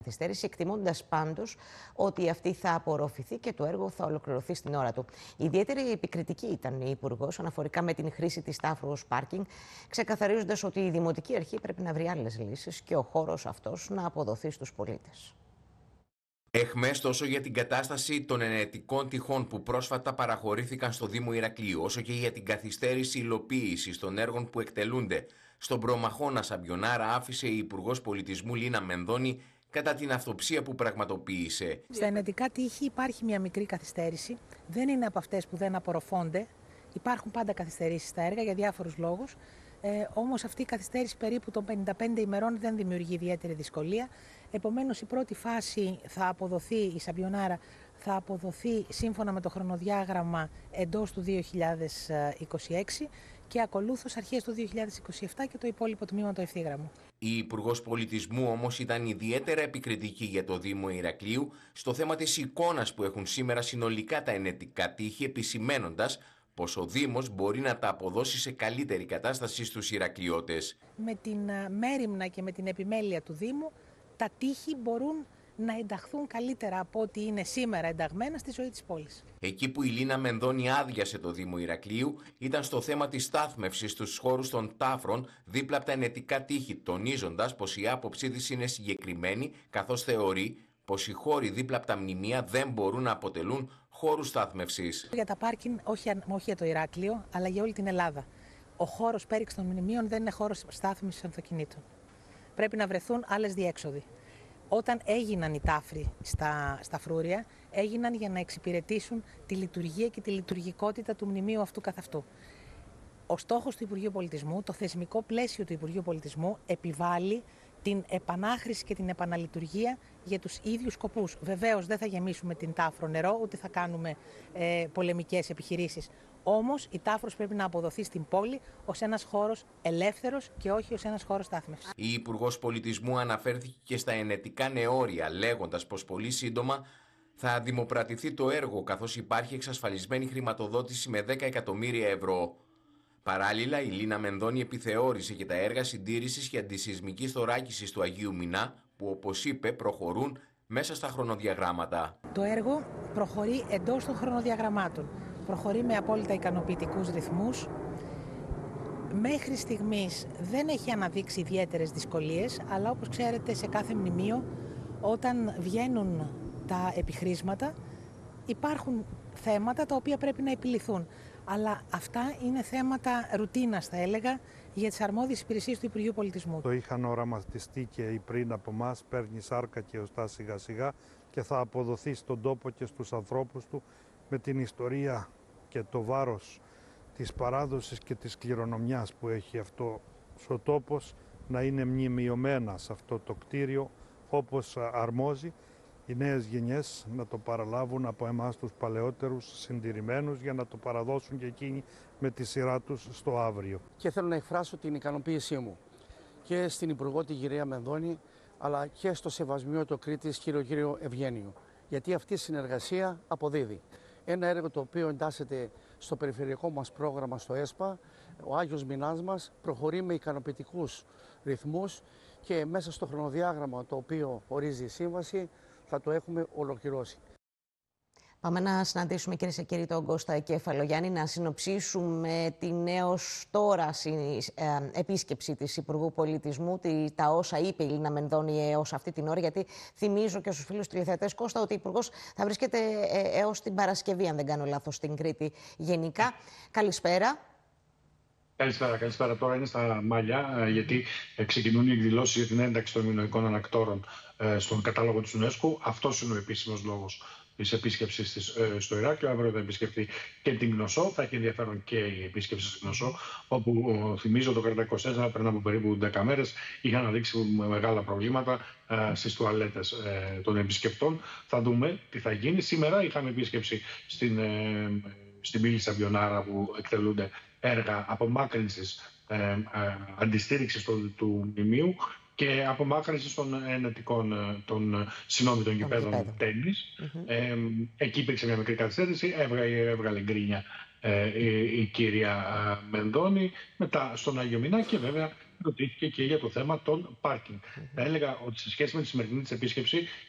Καθυστέρηση, εκτιμώντας πάντως ότι αυτή θα απορροφηθεί και το έργο θα ολοκληρωθεί στην ώρα του. Ιδιαίτερη επικριτική ήταν η Υπουργός αναφορικά με την χρήση της Τάφρου ως πάρκινγκ, ξεκαθαρίζοντας ότι η Δημοτική Αρχή πρέπει να βρει άλλες λύσεις και ο χώρος αυτός να αποδοθεί στους πολίτες. Εχμές τόσο για την κατάσταση των ενετικών τυχών που πρόσφατα παραχωρήθηκαν στο Δήμο Ηρακλείου, όσο και για την καθυστέρηση υλοποίησης των έργων που εκτελούνται στον προμαχώνα Σαμπιονάρα, άφησε η Υπουργός Πολιτισμού Λίνα Μενδώνη κατά την αυτοψία που πραγματοποίησε. Στα ενετικά τείχη υπάρχει μια μικρή καθυστέρηση. Δεν είναι από αυτές που δεν απορροφώνται. Υπάρχουν πάντα καθυστερήσεις στα έργα για διάφορους λόγους. Όμως αυτή η καθυστέρηση περίπου των 55 ημερών δεν δημιουργεί ιδιαίτερη δυσκολία. Επομένως η πρώτη φάση θα αποδοθεί, η Σαμπιονάρα θα αποδοθεί σύμφωνα με το χρονοδιάγραμμα εντός του 2026 και ακολούθως αρχές του 2027 και το υπόλοιπο τμήμα το ευθύγραμμο. Η Υπουργός Πολιτισμού όμως ήταν ιδιαίτερα επικριτική για το Δήμο Ηρακλείου στο θέμα της εικόνας που έχουν σήμερα συνολικά τα ενετικά τείχη, επισημαίνοντας πως ο Δήμος μπορεί να τα αποδώσει σε καλύτερη κατάσταση στους Ηρακλειώτες. Με την μέριμνα και με την επιμέλεια του Δήμου, τα τείχη μπορούν να ενταχθούν καλύτερα από ό,τι είναι σήμερα ενταγμένα στη ζωή της πόλης. Εκεί που η Λίνα Μενδώνη άδειασε το Δήμο Ηρακλείου ήταν στο θέμα της στάθμευσης στους χώρους των τάφρων δίπλα από τα ενετικά τείχη, τονίζοντας πως η άποψή της είναι συγκεκριμένη, καθώς θεωρεί πως οι χώροι δίπλα από τα μνημεία δεν μπορούν να αποτελούν χώρους στάθμευσης. Για τα πάρκινγκ, όχι για το Ηράκλειο, αλλά για όλη την Ελλάδα. Ο χώρος πέριξ των μνημείων δεν είναι χώρος στάθμευσης αυτοκινήτων. Πρέπει να βρεθούν άλλες διέξοδοι. Όταν έγιναν οι τάφροι στα φρούρια, έγιναν για να εξυπηρετήσουν τη λειτουργία και τη λειτουργικότητα του μνημείου αυτού καθ' αυτού. Ο στόχος του Υπουργείου Πολιτισμού, το θεσμικό πλαίσιο του Υπουργείου Πολιτισμού, επιβάλλει την επανάχρηση και την επαναλειτουργία για τους ίδιους σκοπούς. Βεβαίως δεν θα γεμίσουμε την Τάφρο νερό, ούτε θα κάνουμε πολεμικές επιχειρήσεις. Όμως η Τάφρος πρέπει να αποδοθεί στην πόλη ως ένας χώρος ελεύθερος και όχι ως ένας χώρος στάθμευσης. Η Υπουργός Πολιτισμού αναφέρθηκε και στα ενετικά νεώρια, λέγοντας πως πολύ σύντομα θα δημοπρατηθεί το έργο, καθώς υπάρχει εξασφαλισμένη χρηματοδότηση με 10 εκατομμύρια ευρώ. Παράλληλα, η Λίνα Μενδώνη επιθεώρησε και τα έργα συντήρησης και αντισυσμικής θωράκισης του Αγίου Μινά, που όπως είπε προχωρούν μέσα στα χρονοδιαγράμματα. Το έργο προχωρεί εντός των χρονοδιαγραμμάτων. Προχωρεί με απόλυτα ικανοποιητικούς ρυθμούς. Μέχρι στιγμής δεν έχει αναδείξει ιδιαίτερες δυσκολίες, αλλά όπως ξέρετε σε κάθε μνημείο όταν βγαίνουν τα επιχρήσματα υπάρχουν θέματα τα οποία πρέπει να επιληθούν. Αλλά αυτά είναι θέματα ρουτίνας, θα έλεγα, για τις αρμόδιες υπηρεσίες του Υπουργείου Πολιτισμού. Το είχαν οραματιστεί και οι πριν από εμάς, παίρνει σάρκα και οστά σιγά σιγά και θα αποδοθεί στον τόπο και στους ανθρώπους του με την ιστορία και το βάρος της παράδοσης και της κληρονομιάς που έχει αυτό ο τόπος, να είναι μνημειωμένα σε αυτό το κτίριο όπως αρμόζει. Οι νέες γενιές να το παραλάβουν από εμάς τους παλαιότερους συντηρημένους για να το παραδώσουν και εκείνοι με τη σειρά τους στο αύριο. Και θέλω να εκφράσω την ικανοποίησή μου και στην Υπουργό την κυρία Μενδώνη, αλλά και στο Σεβασμιό το Κρήτης κύριο Ευγένιο, γιατί αυτή η συνεργασία αποδίδει. Ένα έργο το οποίο εντάσσεται στο περιφερειακό μας πρόγραμμα στο ΕΣΠΑ, ο Άγιος Μινάς μας προχωρεί με ικανοποιητικούς ρυθμούς και μέσα στο χρονοδιάγραμμα το οποίο ορίζει η σύμβαση θα το έχουμε ολοκληρώσει. Πάμε να συναντήσουμε, κυρίες και κύριοι, τον Κώστα Κεφαλογιάννη, να συνοψίσουμε την έως τώρα επίσκεψη της Υπουργού Πολιτισμού, τα όσα είπε η Λίνα Μενδώνη έως αυτή την ώρα, γιατί θυμίζω και στους φίλους τηλεθεατές, Κώστα, ότι η Υπουργός θα βρίσκεται έως την Παρασκευή, αν δεν κάνω λάθος, στην Κρήτη γενικά. Καλησπέρα. Καλησπέρα. Τώρα είναι στα μαλλιά, γιατί ξεκινούν οι εκδηλώσεις για την ένταξη των μινωικών ανακτόρων στον κατάλογο της UNESCO. Αυτός είναι ο επίσημος λόγος της επίσκεψης της στο Ηράκλειο. Αύριο θα επισκεφτεί και την Γνωσό. Θα έχει ενδιαφέρον και η επίσκεψη στην Γνωσό, όπου θυμίζω το Κρατά 24 πριν από περίπου 10 μέρες είχε αναδείξει μεγάλα προβλήματα στις τουαλέτες των επισκεπτών. Θα δούμε τι θα γίνει. Σήμερα είχαμε επίσκεψη στην πύλη Σαμπιονάρα, που εκτελούνται έργα απομάκρυνσης, αντιστήριξης του μνημείου και απομάκρυνσης των ενετικών των γηπέδων τέννις. Εκεί υπήρξε μια μικρή καθυστέρηση, έβγαλε γκρίνια η κυρία Μενδώνη, μετά στον Άγιο Μινά και βέβαια ρωτήθηκε και για το θέμα των πάρκινγκ. Θα έλεγα ότι σε σχέση με τη σημερινή της επίσκεψη,